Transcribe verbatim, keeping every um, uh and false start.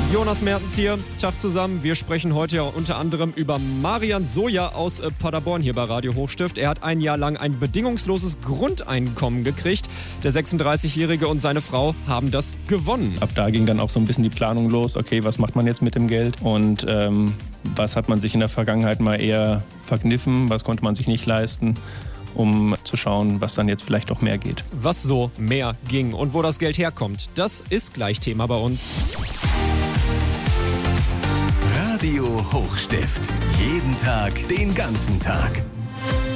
Jonas Mertens hier, Tag zusammen. Wir sprechen heute ja unter anderem über Marian Soja aus äh, Paderborn hier bei Radio Hochstift. Er hat ein Jahr lang ein bedingungsloses Grundeinkommen gekriegt. Der sechsunddreißigjährige und seine Frau haben das gewonnen. Ab da ging dann auch so ein bisschen die Planung los. Okay, was macht man jetzt mit dem Geld? Und ähm, was hat man sich in der Vergangenheit mal eher verkniffen? Was konnte man sich nicht leisten? Um zu schauen, was dann jetzt vielleicht doch mehr geht. Was so mehr ging und wo das Geld herkommt, das ist gleich Thema bei uns. Radio Hochstift. Jeden Tag, den ganzen Tag.